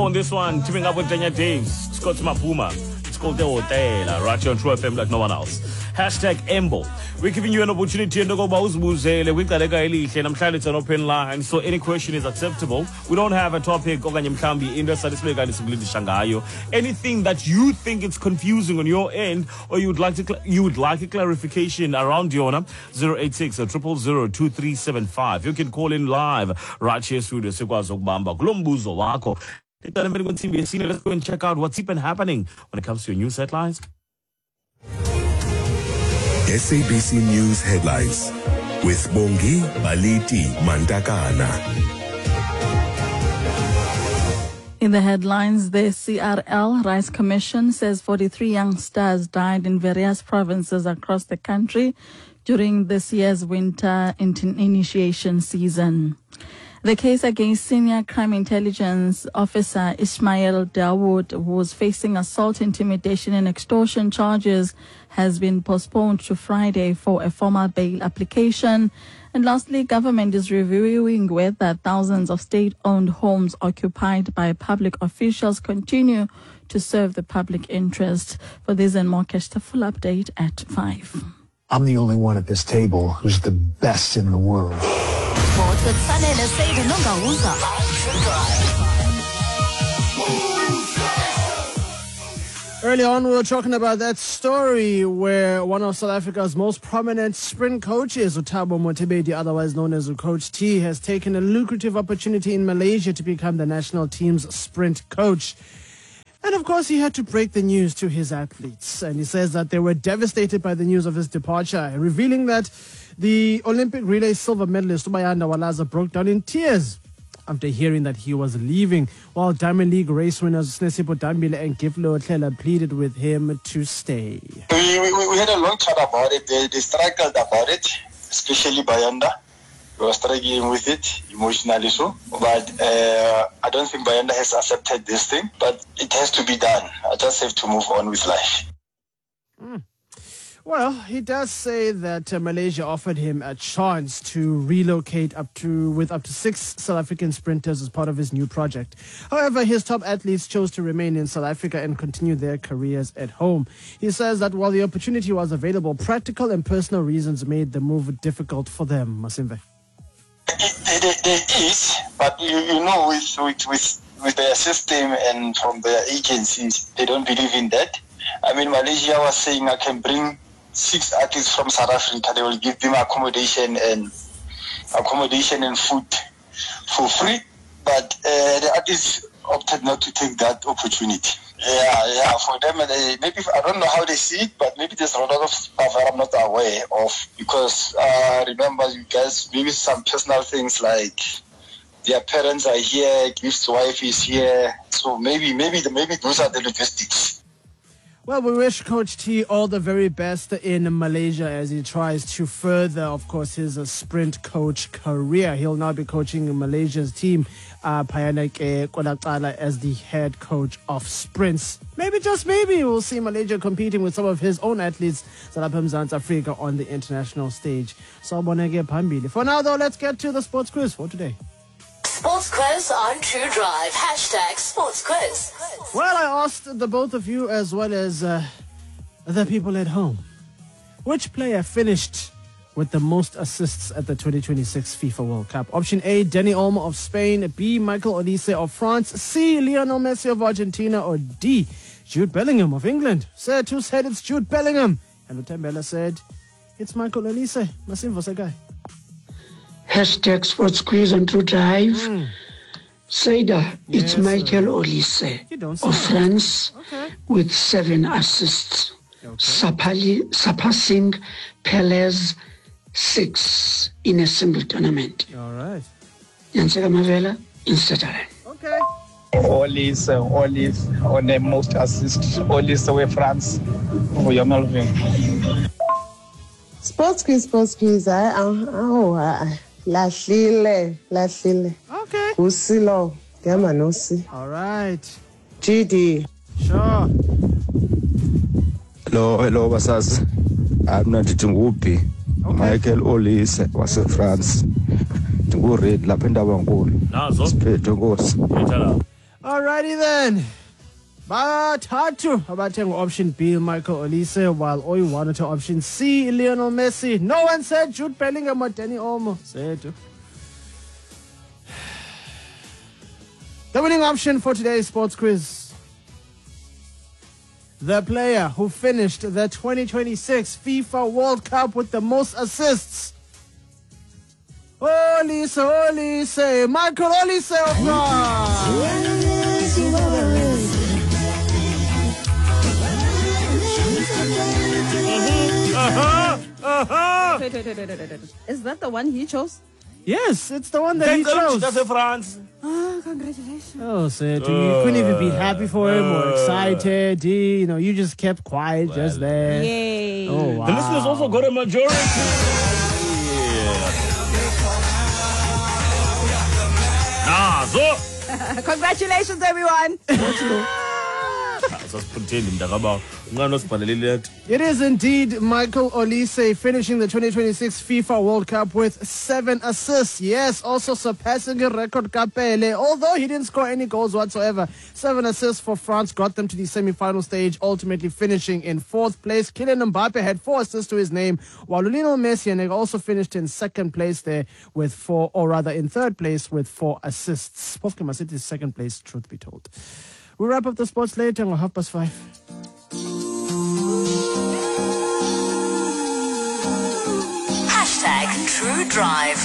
More on this one, teaming up with Tanya Dames, Scott Mapuma. It's called The Hotel, right here on True FM like no one else. Hashtag Embo. We're giving you an opportunity to go bauzbuzele. It's an open line, so any question is acceptable. We don't have a topic. Anything that you think it's confusing on your end, or you would like a clarification around Diona, 086 0002375. You can call in live right here studio. Let's go and check out what's been happening when it comes to your news headlines. SABC News headlines with Bongi Baliti Mantakana. In the headlines, the CRL Rice Commission says 43 youngsters died in various provinces across the country during this year's winter initiation season. The case against senior crime intelligence officer Ismail Dawood, who was facing assault, intimidation and extortion charges, has been postponed to Friday for a formal bail application. And lastly, government is reviewing whether thousands of state-owned homes occupied by public officials continue to serve the public interest. For this and more, catch the full update at 5. I'm the only one at this table who's the best in the world. Early on, we were talking about that story where one of South Africa's most prominent sprint coaches, Thabo Mothabedi, otherwise known as Coach T, has taken a lucrative opportunity in Malaysia to become the national team's sprint coach. And of course, he had to break the news to his athletes. And he says that they were devastated by the news of his departure, revealing that the Olympic relay silver medalist Ubayanda Walaza broke down in tears after hearing that he was leaving, while Diamond League race winners Snesipho Dambile and Giflo Otlela pleaded with him to stay. We had a long chat about it. They struggled about it, especially Bayanda. We were struggling with it emotionally, so. But I don't think Bayanda has accepted this thing. But it has to be done. I just have to move on with life. Well, he does say that Malaysia offered him a chance to relocate with up to 6 South African sprinters as part of his new project. However, his top athletes chose to remain in South Africa and continue their careers at home. He says that while the opportunity was available, practical and personal reasons made the move difficult for them. Masimve. There is, but you know, with their system and from their agencies, they don't believe in that. I mean, Malaysia was saying I can bring 6 artists from South Africa. They will give them accommodation and food for free. But the artists opted not to take that opportunity. Yeah. For them, maybe I don't know how they see it, but maybe there's a lot of stuff that I'm not aware of. Because remember, you guys, maybe some personal things like their parents are here, Gift's wife is here. So maybe those are the logistics. Well, we wish Coach T all the very best in Malaysia as he tries to further, of course, his sprint coach career. He'll now be coaching Malaysia's team, Payanake Kodakala, as the head coach of sprints. Maybe, just maybe, we'll see Malaysia competing with some of his own athletes, South Africa, on the international stage. So, for now, though, let's get to the sports quiz for today. Sports Quiz on True Drive. Hashtag Sports Quiz. Well, I asked the both of you as well as the people at home, which player finished with the most assists at the 2026 FIFA World Cup? Option A, Dani Olmo of Spain. B, Michael Olise of France. C, Lionel Messi of Argentina. Or D, Jude Bellingham of England. Said who said it's Jude Bellingham? And Utembela said it's Michael Olise. Masimvo Segai. Hashtag Sports Quiz on True Drive. Saida, it's Michael Olise of France with 7 assists, surpassing Pele's 6 in a single tournament. All right. Yanseka Mavela in Switzerland. Okay. Olise on the most assists. Olise with France. Sports quiz. Lahlile. Okay. Usilo. Gamanosi. All right. GD. Sure. Hello, Basas. I'm not Tingupi. Michael Olise was in France. Tingu red lapenda bangulu. Nazo. Spetho Nkosi. Alrighty then. Batatu abathenga option B Michael Olise, while oyi-1 to option C Lionel Messi. No one said Jude Bellingham or Danny Olmo. Said. The winning option for today's sports quiz. The player who finished the 2026 FIFA World Cup with the most assists. Olise, Michael Olise of France. Wait. Is that the one he chose? Yes, it's the one that he chose. That's France. Oh, congratulations. Oh, Seth, you couldn't even be happy for him or excited. You know, you just kept quiet just there. Yay. Oh, wow. The listeners also got a majority. Congratulations, everyone. It is indeed Michael Olise finishing the 2026 FIFA World Cup with 7 assists. Yes, also surpassing a record Kapele, although he didn't score any goals whatsoever. 7 assists for France got them to the semi-final stage, ultimately finishing in 4th place. Kylian Mbappe had 4 assists to his name, while Lionel Messi also finished in 2nd place there with 4, or rather in 3rd place with 4 assists. Pofke City is 2nd place, truth be told. We'll wrap up the sports later on 5:30. Hashtag True Drive.